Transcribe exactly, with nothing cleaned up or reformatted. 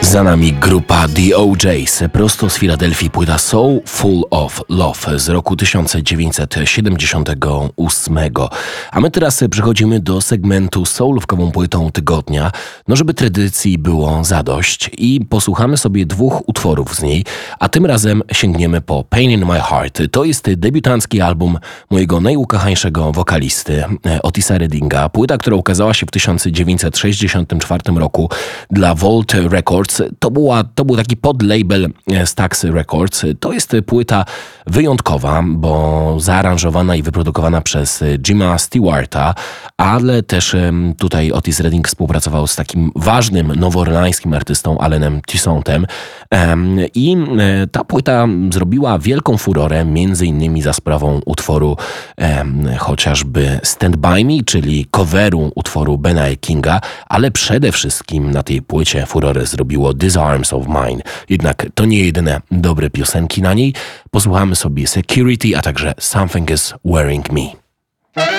Za nami grupa The O Js, prosto z Filadelfii, płyta Soul Full of Love z roku tysiąc dziewięćset siedemdziesiątego ósmego. A my teraz przechodzimy do segmentu soulówkową płytą tygodnia, no żeby tradycji było zadość, i posłuchamy sobie dwóch utworów z niej, a tym razem sięgniemy po Pain in My Heart. To jest debiutancki album mojego najukochańszego wokalisty, Otisa Reddinga. Płyta, która ukazała się w tysiąc dziewięćset sześćdziesiątym czwartym roku dla Vault Records. To, była, to był taki podlabel Stax Records. To jest płyta wyjątkowa, bo zaaranżowana i wyprodukowana przez Jima Stewarta, ale też tutaj Otis Redding współpracował z takim ważnym nowoorleańskim artystą Allenem Toussaintem. I ta płyta zrobiła wielką furorę, między innymi za sprawą utworu chociażby Stand By Me, czyli coveru utworu Bena Kinga, ale przede wszystkim na tej płycie furorę zrobiło These Arms of Mine. Jednak to nie jedyne dobre piosenki na niej. Posłuchamy sobie Security, a także Something Is Wearing Me.